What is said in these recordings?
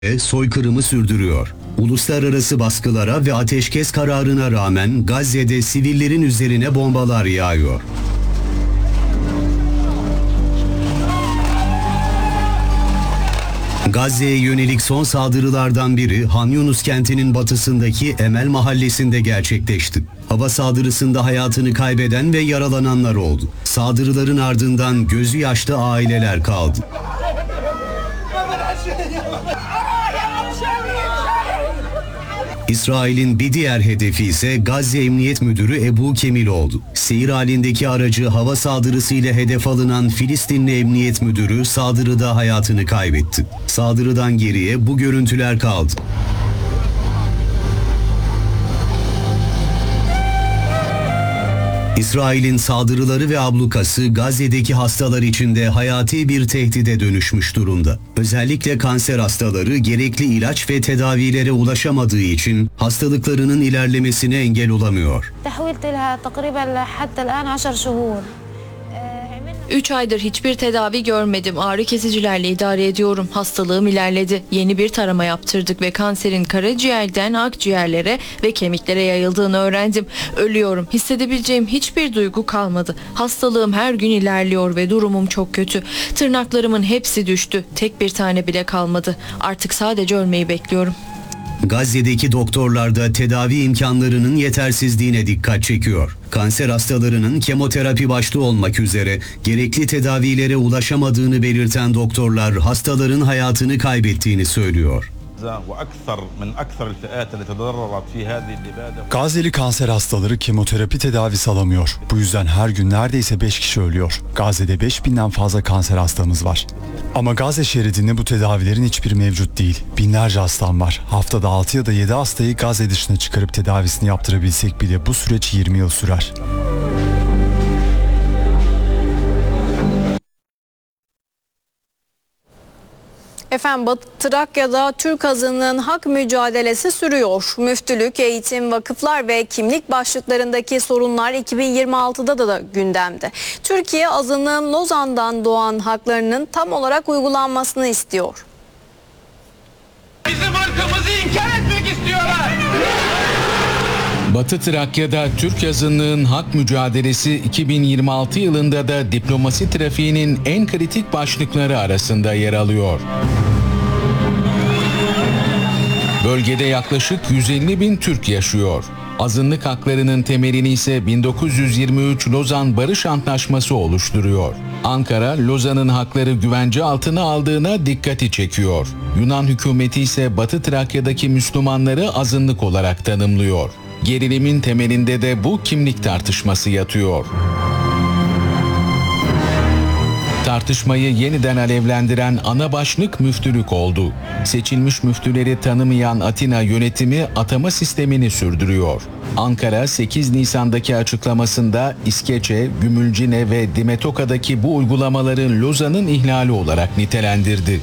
soykırımı sürdürüyor. Uluslararası baskılara ve ateşkes kararına rağmen Gazze'de sivillerin üzerine bombalar yağıyor. Gazze'ye yönelik son saldırılardan biri Han Yunus kentinin batısındaki Emel mahallesinde gerçekleşti. Hava saldırısında hayatını kaybeden ve yaralananlar oldu. Saldırıların ardından gözü yaşlı aileler kaldı. İsrail'in bir diğer hedefi ise Gazze Emniyet Müdürü Ebu Kemil oldu. Seyir halindeki aracı hava saldırısıyla hedef alınan Filistinli Emniyet Müdürü saldırıda hayatını kaybetti. Saldırıdan geriye bu görüntüler kaldı. İsrail'in saldırıları ve ablukası Gazze'deki hastalar için de hayati bir tehdide dönüşmüş durumda. Özellikle kanser hastaları gerekli ilaç ve tedavilere ulaşamadığı için hastalıklarının ilerlemesine engel olamıyor. 3 aydır hiçbir tedavi görmedim. Ağrı kesicilerle idare ediyorum. Hastalığım ilerledi. Yeni bir tarama yaptırdık ve kanserin karaciğerden akciğerlere ve kemiklere yayıldığını öğrendim. Ölüyorum. Hissedebileceğim hiçbir duygu kalmadı. Hastalığım her gün ilerliyor ve durumum çok kötü. Tırnaklarımın hepsi düştü. Tek bir tane bile kalmadı. Artık sadece ölmeyi bekliyorum. Gazze'deki doktorlar da tedavi imkanlarının yetersizliğine dikkat çekiyor. Kanser hastalarının kemoterapi başta olmak üzere gerekli tedavilere ulaşamadığını belirten doktorlar hastaların hayatını kaybettiğini söylüyor. Gazze'li kanser hastaları kemoterapi tedavisi alamıyor. Bu yüzden her gün neredeyse 5 kişi ölüyor. Gazze'de 5000'den fazla kanser hastamız var. Ama Gazze şeridinde bu tedavilerin hiçbiri mevcut değil. Binlerce hastam var. Haftada 6 ya da 7 hastayı Gazze dışına çıkarıp tedavisini yaptırabilsek bile bu süreç 20 yıl sürer. Efendim, Batı Trakya'da Türk azınlığının hak mücadelesi sürüyor. Müftülük, eğitim, vakıflar ve kimlik başlıklarındaki sorunlar 2026'da da gündemde. Türkiye azınlığın Lozan'dan doğan haklarının tam olarak uygulanmasını istiyor. Bizim ırkımızı inkar etmek istiyorlar. Batı Trakya'da Türk azınlığın hak mücadelesi 2026 yılında da diplomasi trafiğinin en kritik başlıkları arasında yer alıyor. Bölgede yaklaşık 150 bin Türk yaşıyor. Azınlık haklarının temelini ise 1923 Lozan Barış Antlaşması oluşturuyor. Ankara, Lozan'ın hakları güvence altına aldığına dikkati çekiyor. Yunan hükümeti ise Batı Trakya'daki Müslümanları azınlık olarak tanımlıyor. Gerilimin temelinde de bu kimlik tartışması yatıyor. Tartışmayı yeniden alevlendiren ana başlık müftülük oldu. Seçilmiş müftüleri tanımayan Atina yönetimi atama sistemini sürdürüyor. Ankara 8 Nisan'daki açıklamasında İskeçe, Gümülcine ve Dimetoka'daki bu uygulamaların Lozan'ın ihlali olarak nitelendirdi.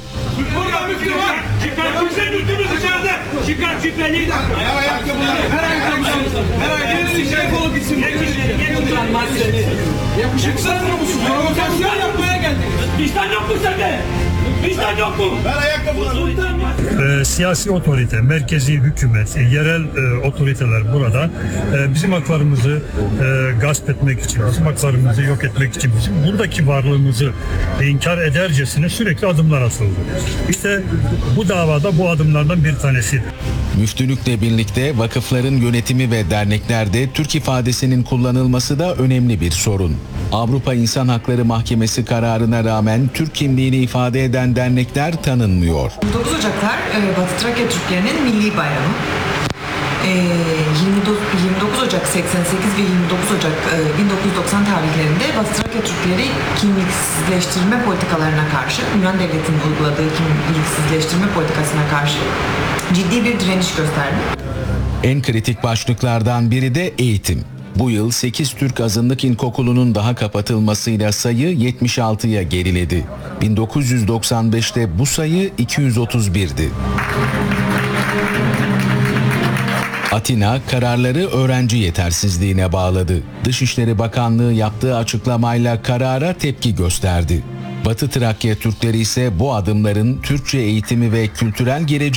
Çıkar şüpheli. Ayakkabıları. Her ayakkabıları. Her ayakkabıları. Defol gitsin. Çıksana musun? Provokasyon yapmaya geldik. Vicdan yok mu sende? Vicdan yok mu? Ver ayakkabıları. Siyasi otorite, merkezi hükümet, yerel otoriteler burada bizim haklarımızı gasp etmek için, bizim haklarımızı yok etmek için, bizim buradaki varlığımızı inkar edercesine sürekli adımlar atıldı. İşte bu davada bu adımlardan bir tanesidir. Müftülükle birlikte vakıfların yönetimi ve derneklerde Türk ifadesinin kullanılması da önemli bir sorun. Avrupa İnsan Hakları Mahkemesi kararına rağmen Türk kimliğini ifade eden dernekler tanınmıyor. 9 Ocaklar Batı Trakya Türklerinin milli bayramı. 29 Ocak 88 ve 29 Ocak 1990 tarihlerinde Batı Trakya Türkleri kimliksizleştirme politikalarına karşı, Yunan Devleti'nin uyguladığı kimliksizleştirme politikasına karşı ciddi bir direniş gösterdi. En kritik başlıklardan biri de eğitim. Bu yıl 8 Türk azınlık ilkokulunun daha kapatılmasıyla sayı 76'ya geriledi. 1995'te bu sayı 231'di. Atina kararları öğrenci yetersizliğine bağladı. Dışişleri Bakanlığı yaptığı açıklamayla karara tepki gösterdi. Batı Trakya Türkleri ise bu adımların Türkçe eğitimi ve kültürel geleceği